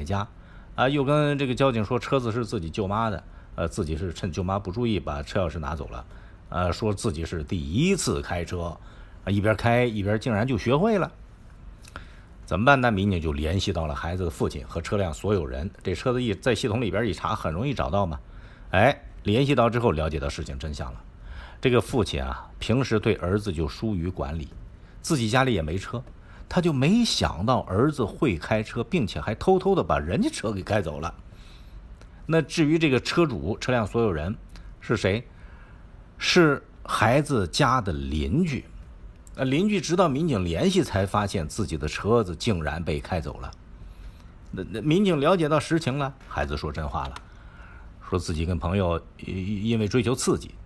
奶家，又跟这个交警说车子是自己舅妈的，自己是趁舅妈不注意把车钥匙拿走了，说自己是第一次开车，一边开一边竟然就学会了。怎么办呢？民警就联系到了孩子的父亲和车辆所有人，这车子在系统里边一查，很容易找到嘛。联系到之后了解到事情真相了。这个父亲平时对儿子就疏于管理，自己家里也没车，他就没想到儿子会开车，并且还偷偷的把人家车给开走了。那至于这个车主、车辆所有人是谁？是孩子家的邻居。邻居直到民警联系才发现自己的车子竟然被开走了。那民警了解到实情了，孩子说真话了，说自己跟朋友因为追求刺激，